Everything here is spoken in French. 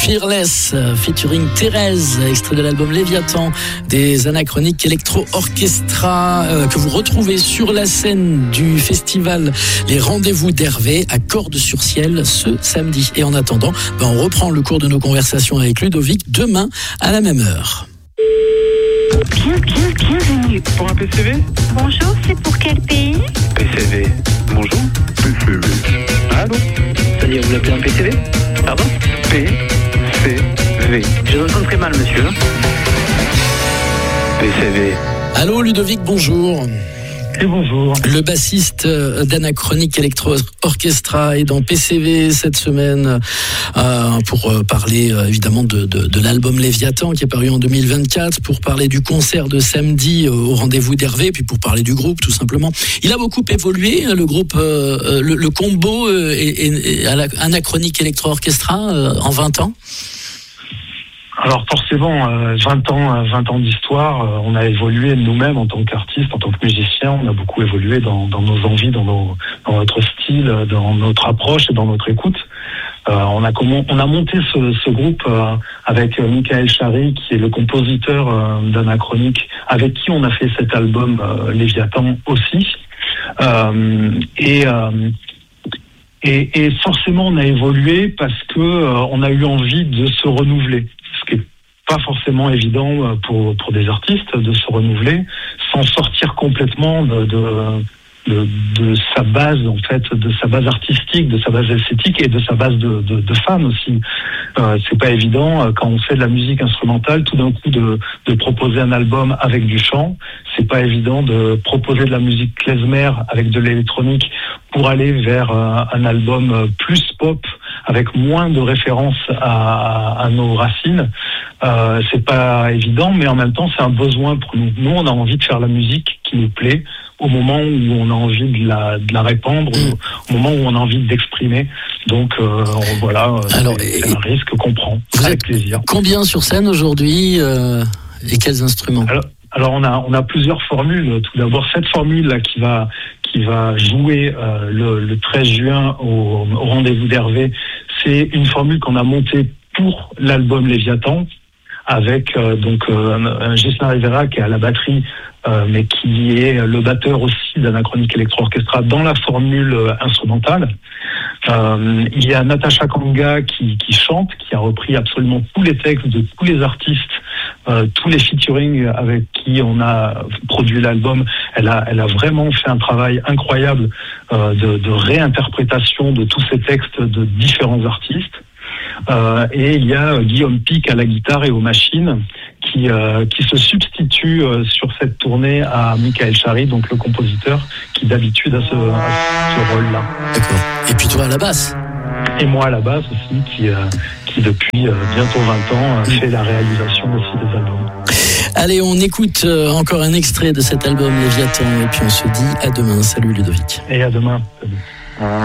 Fearless, featuring Thérèse, extrait de l'album Léviathan des Anachroniques Electro Orchestra, que vous retrouvez sur la scène du festival Les Rendez-vous d'Hervé à Cordes-sur-Ciel ce samedi. Et en attendant, on reprend le cours de nos conversations avec Ludovic demain à la même heure. Bienvenue. Pour un PCV ? Bonjour, c'est pour quel pays ? PCV. Bonjour. PCV. Allô ? C'est-à-dire, vous l'appelez un PCV ? Pardon ? PCV. Je vous entends très mal, monsieur. PCV. Allô Ludovic, bonjour. Et bonjour. Le bassiste d'Anachroniques Electro Orchestra est dans PCV cette semaine pour parler évidemment de l'album Léviathan qui est paru en 2024, pour parler du concert de samedi au Rendez-vous d'Hervé, puis pour parler du groupe tout simplement. Il a beaucoup évolué, le groupe, le combo Anachroniques Electro Orchestra en 20 ans. Alors forcément, 20 ans d'histoire, on a évolué nous-mêmes en tant qu'artistes, en tant que musiciens, on a beaucoup évolué dans nos envies, dans notre style, dans notre approche et dans notre écoute. On a monté ce groupe avec Michael Chary, qui est le compositeur d'Anachroniques, avec qui on a fait cet album Léviathan aussi. Et forcément, on a évolué parce que on a eu envie de se renouveler. Ce qui est pas forcément évident pour des artistes de se renouveler sans sortir complètement de sa base, en fait, de sa base artistique, de sa base esthétique et de sa base de fans aussi. C'est pas évident quand on fait de la musique instrumentale, tout d'un coup de proposer un album avec du chant. C'est pas évident de proposer de la musique klezmer avec de l'électronique pour aller vers un album plus pop avec moins de références à nos racines. C'est pas évident, mais en même temps c'est un besoin pour nous. Nous, on a envie de faire la musique qui nous plaît au moment où on a envie de la répandre, au moment où on a envie d'exprimer. Donc voilà, alors, c'est un risque qu'on prend avec plaisir. Combien sur scène aujourd'hui et quels instruments ? Alors on a plusieurs formules. Tout d'abord, cette formule là qui va jouer le 13 juin au Rendez-vous d'Hervé, c'est une formule qu'on a montée pour l'album Léviathan, avec un Ghislain Rivera qui est à la batterie, mais qui est le batteur aussi d'Anachroniques Electro Orchestra dans la formule instrumentale. Il y a Natacha Kanga qui chante, qui a repris absolument tous les textes de tous les artistes, tous les featuring avec qui on a produit l'album. Elle a vraiment fait un travail incroyable de réinterprétation de tous ces textes de différents artistes. Et il y a Guillaume Pic à la guitare et aux machines qui se substitue sur cette tournée à Michael Chary, donc le compositeur qui d'habitude a ce rôle-là. D'accord. Et puis toi à la basse. Et moi à la basse aussi, qui depuis bientôt 20 ans fait la réalisation aussi des albums. Allez, on écoute encore un extrait de cet album Léviathan et puis on se dit à demain. Salut Ludovic. Et à demain. Salut.